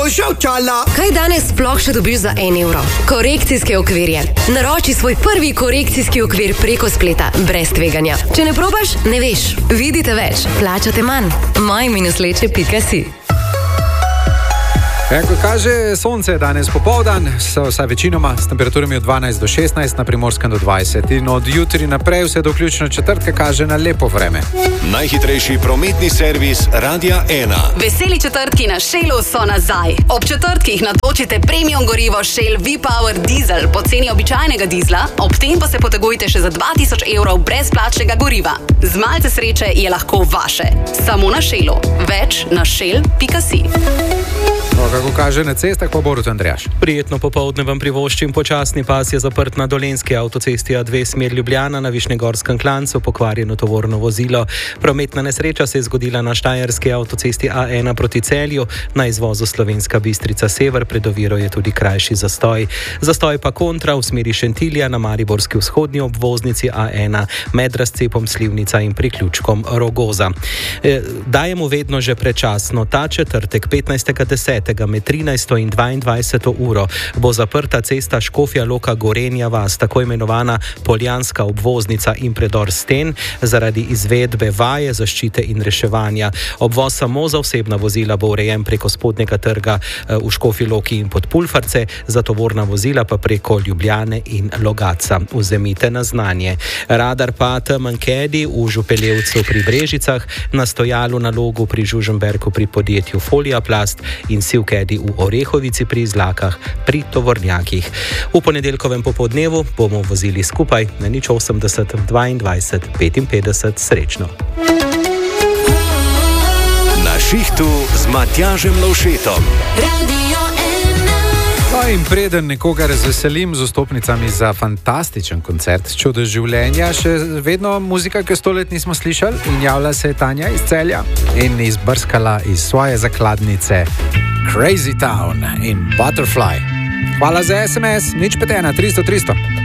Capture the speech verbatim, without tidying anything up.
Kaj danes sploh še dobiš za en evro? Korekcijske okvirje. Naroči svoj prvi korekcijski okvir preko spleta, brez tveganja. Če ne probaš, ne veš. Vidite več, plačate manj. moj minus leče pika si. Ko kaže sonce danes popoldan, so vsaj večinoma s temperaturami od dvanajst do šestnajst, na Primorskem do dvajset. In od jutri naprej vse do vključno četrtka kaže na lepo vreme. Najhitrejši prometni servis Radia ena. Veseli četrtki na Shellu so nazaj. Ob četrtkih natočite premium gorivo Shell V-Power Diesel po ceni običajnega dizla, ob tem pa se potegujte še za dva tisoč evrov brezplačnega goriva. Z malce sreče je lahko vaše. Samo na Shellu. Več na shell pika si. No, kako kaže na cestah, pa Borut Andrejaš. Prijetno popoldne vam privoščim. Počasni pas je zaprt na Dolenjski avtocesti A dve smer Ljubljana, na Višnjegorskem klancu pokvarjeno tovorno vozilo. Prometna nesreča se je zgodila na Štajerski avtocesti A ena proti Celju, na izvozu Slovenska Bistrica sever, pred oviro je tudi krajši zastoj. Zastoj pa kontra v smeri Šentilja na mariborski vzhodni obvoznici A ena med razcepom Slivnica in priključkom Rogoza. E, dajemo vedno že prečasno. Ta četrtek, petnajstega desetega med trinajsto in dvaindvajseto uro bo zaprta cesta Škofja Loka Gorenja vas, tako imenovana Poljanska obvoznica in predor Sten, zaradi izvedbe vaje zaščite in reševanja. Obvoz samo za osebna vozila bo urejen preko spodnjega trga v Škofji Loki in Podpulfarce, za tovorna vozila pa preko Ljubljane in Logatca. Vzemite na znanje. Radar pa Temenkedi v Župeljevcu pri Brežicah, na stojalu na Logu pri Žuženberku pri podjetju Foliaplast in Sivkedi v Orehovici pri Izlakah pri tovornjakih. V ponedeljkovem popodnevu bomo vozili skupaj na nič osemdeset dvaindvajset petinpetdeset. Srečno. Na šihtu z Matjažem Lovšetom. No in preden nekoga razveselim z vstopnicami za fantastičen koncert Čudo življenja, še vedno muzika, ki sto let nismo slišali, in javlja se je Tanja iz Celja in izbrskala iz svoje zakladnice Crazy Town in Butterfly. Hvala za es em es, nič pet ena tristo tristo.